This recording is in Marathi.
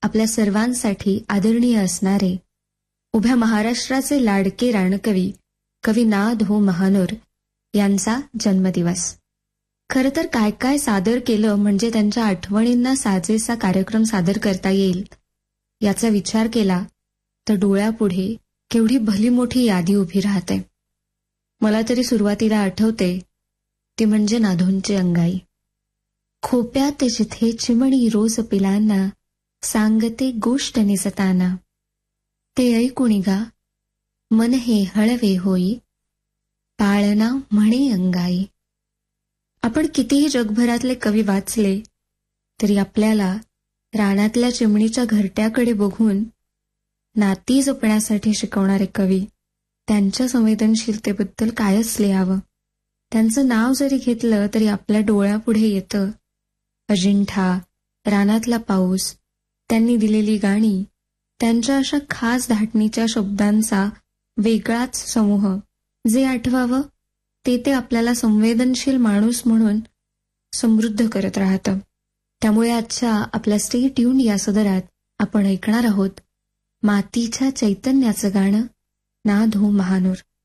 आपल्या सर्वांसाठी आदरणीय असणारे उभ्या महाराष्ट्राचे लाडके रानकवी कवी ना.धो. महानोर यांचा जन्मदिवस. खरं तर काय काय सादर केलं म्हणजे त्यांच्या आठवणींना साजेसा कार्यक्रम सादर करता येईल याचा विचार केला तर डोळ्यापुढे केवढी भली मोठी यादी उभी राहते. मला तरी सुरुवातीला आठवते ती म्हणजे नाधोंची अंगाई. खोप्यात जिथे चिमणी रोज पिलांना सांगते गोष्ट निजताना, ते ऐकुणी गा मन हे हळवे होई, पाळना म्हणे अंगाई. आपण कितीही जगभरातले कवी वाचले तरी आपल्याला रानातल्या चिमणीच्या घरट्याकडे बघून नाती जपण्यासाठी शिकवणारे कवी त्यांच्या संवेदनशीलतेबद्दल कायच लिहावं. त्यांचं नाव जरी घेतलं तरी आपल्या डोळ्यापुढे येतं अजिंठा, रानातला पाऊस, त्यांनी दिलेली गाणी, त्यांच्या अशा खास धाटणीच्या शब्दांचा वेगळाच समूह. जे आठवावं ते आपल्याला संवेदनशील माणूस म्हणून समृद्ध करत राहतं. त्यामुळे आजच्या आपल्या स्टे ट्यून्ड या सदरात आपण ऐकणार आहोत मातीच्या चैतन्याचं गाणं ना.धो. महानोर.